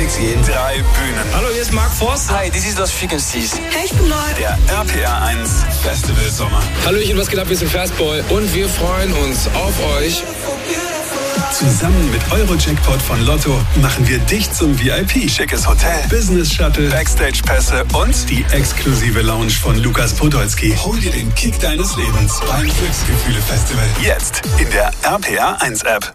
gibt's jeden. 3 Bühnen. Hallo, hier ist Mark Forster. Hi, this is Los Frequencies. Hey, ich bin Neu. Der RPR1 Festival Sommer. Hallöchen, was geht ab? Wir sind Fastboy und wir freuen uns auf euch. Zusammen mit Euro-Jackpot von Lotto machen wir dich zum VIP. Schickes Hotel, Business-Shuttle, Backstage-Pässe und die exklusive Lounge von Lukas Podolski. Hol dir den Kick deines Lebens beim Glücksgefühle-Festival. Jetzt in der RPR1-App.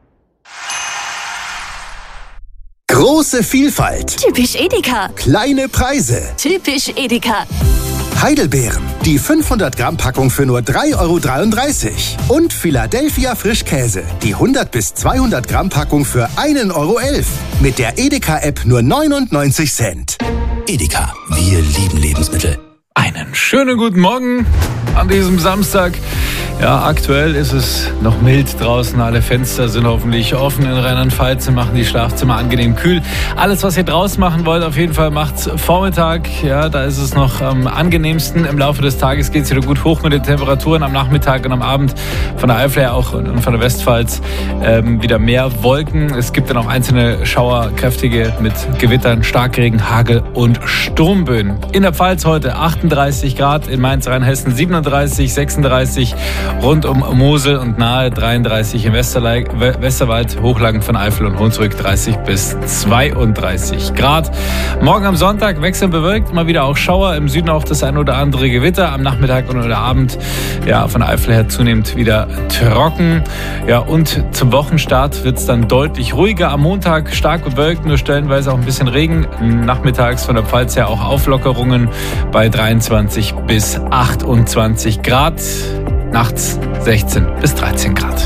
Große Vielfalt. Typisch Edeka. Kleine Preise. Typisch Edeka. Heidelbeeren. Die 500 Gramm Packung für nur 3,33 €. Und Philadelphia Frischkäse. Die 100 bis 200 Gramm Packung für 1,11 €. Mit der Edeka-App nur 99 Cent. Edeka, wir lieben Lebensmittel. Einen schönen guten Morgen an diesem Samstag. Ja, aktuell ist es noch mild draußen. Alle Fenster sind hoffentlich offen in Rheinland-Pfalz und machen die Schlafzimmer angenehm kühl. Alles, was ihr draußen machen wollt, auf jeden Fall macht's Vormittag. Ja, da ist es noch am angenehmsten. Im Laufe des Tages geht's wieder gut hoch mit den Temperaturen. Am Nachmittag und am Abend von der Eifel her auch und von der Westpfalz wieder mehr Wolken. Es gibt dann auch einzelne Schauer, kräftige mit Gewittern, Starkregen, Hagel und Sturmböen. In der Pfalz heute 38 Grad, in Mainz, Rheinhessen 37, 36 rund um Mosel und nahe 33 im Westerwald, Hochlagen von Eifel und Hunsrück 30 bis 32 Grad. Morgen am Sonntag wechselnd bewölkt, mal wieder auch Schauer, im Süden auch das ein oder andere Gewitter, am Nachmittag und oder Abend ja von Eifel her zunehmend wieder trocken. Ja, und zum Wochenstart wird es dann deutlich ruhiger. Am Montag stark bewölkt, nur stellenweise auch ein bisschen Regen. Nachmittags von der Pfalz her auch Auflockerungen bei 23 bis 28 Grad. Nachts 16 bis 13 Grad.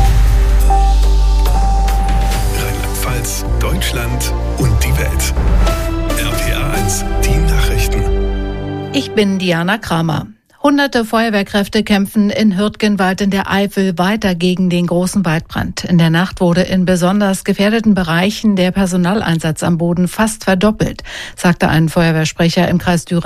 Rheinland-Pfalz, Deutschland und die Welt. RPR1, die Nachrichten. Ich bin Diana Kramer. Hunderte Feuerwehrkräfte kämpfen in Hürtgenwald in der Eifel weiter gegen den großen Waldbrand. In der Nacht wurde in besonders gefährdeten Bereichen der Personaleinsatz am Boden fast verdoppelt, sagte ein Feuerwehrsprecher im Kreis Düren.